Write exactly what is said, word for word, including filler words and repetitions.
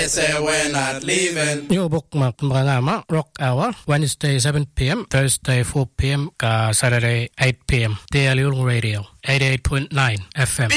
say we're not leaving. Yung bookmark mga ma Rock Hour Wednesday seven p.m. Thursday four p.m. ka Saturday eight p.m. Daily Radio eighty-eight point nine F M.